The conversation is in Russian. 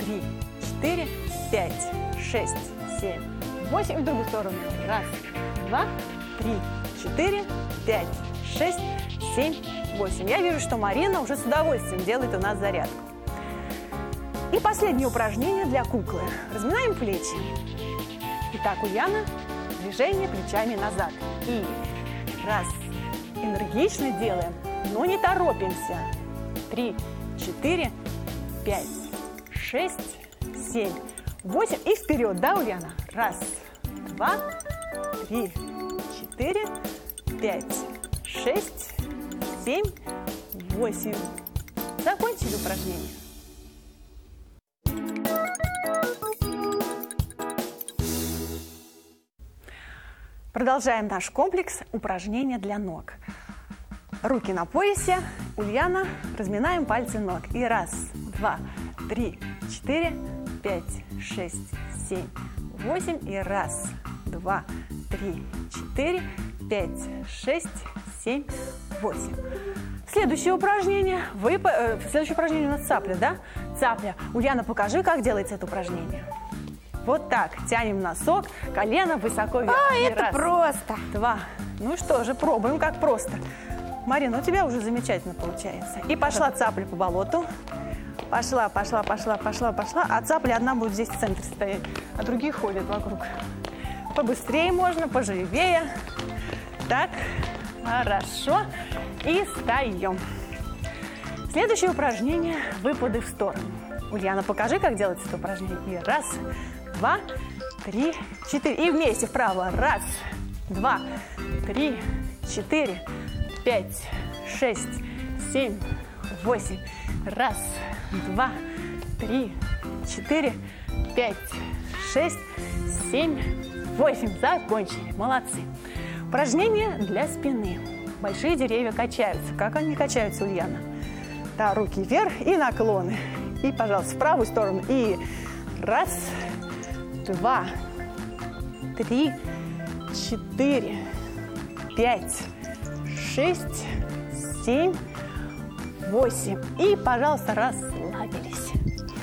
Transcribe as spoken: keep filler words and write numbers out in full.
три, четыре, пять, шесть, семь, восемь. И в другую сторону. Раз, два, три, четыре, пять, шесть, семь, восемь. Я вижу, что Марина уже с удовольствием делает у нас зарядку. И последнее упражнение для куклы. Разминаем плечи. Итак, Ульяна, движение плечами назад. И раз. Энергично делаем, но не торопимся. Три, четыре, пять, шесть, семь, восемь. И вперед, да, Ульяна? Раз, два, три, четыре, пять, шесть, семь, восемь. Закончили упражнение. Продолжаем наш комплекс упражнений для ног. Руки на поясе. Ульяна, разминаем пальцы ног. И раз, два, три, четыре, пять, шесть, семь, восемь. И раз, два, три, четыре, пять, шесть, семь, восемь. Следующее упражнение. Вы, э, следующее упражнение у нас цапля, да? Цапля. Ульяна, покажи, как делается это упражнение. Вот так. Тянем носок, колено высоко вверх. А, это раз, просто. Два. Ну что же, пробуем, как просто. Марина, у тебя уже замечательно получается. И пошла цапля по болоту. Пошла, пошла, пошла, пошла, пошла. А цапля одна будет здесь в центре стоять, а другие ходят вокруг. Побыстрее можно, поживее. Так, хорошо. И встаем. Следующее упражнение – выпады в сторону. Ульяна, покажи, как делается это упражнение. И раз, два, три, четыре. И вместе вправо. Раз, два, три, четыре, пять, шесть, семь, восемь. Раз, два, три, четыре, пять, шесть, семь, восемь. Закончили. Молодцы. Упражнение для спины. Большие деревья качаются. Как они качаются, Ульяна? Да, руки вверх и наклоны. И, пожалуйста, в правую сторону. И раз, два, три, четыре, пять, шесть, семь, восемь. И, пожалуйста, расслабились.